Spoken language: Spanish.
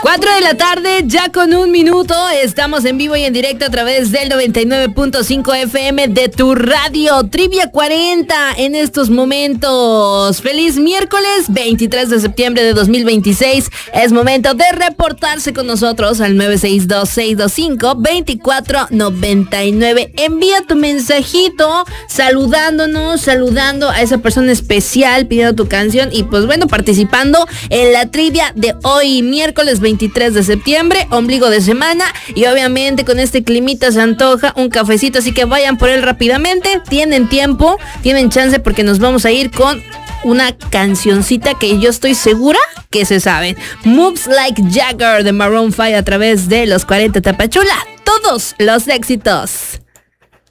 4 de la tarde, ya con 1 minuto, estamos en vivo y en directo a través del 99.5 FM de tu radio. Trivia 40 en estos momentos. Feliz miércoles 23 de septiembre de 2026. Es momento de reportarse con nosotros al 962-625-2499. Envía tu mensajito saludando a esa persona especial, pidiendo tu canción y pues bueno, participando en la trivia de hoy, miércoles 23 de septiembre, ombligo de semana, y obviamente con este climita se antoja un cafecito, así que vayan por él rápidamente, tienen tiempo, tienen chance porque nos vamos a ir con una cancioncita que yo estoy segura que se saben. Moves Like Jagger de Maroon 5 a través de los 40 Tapachula. Todos los éxitos.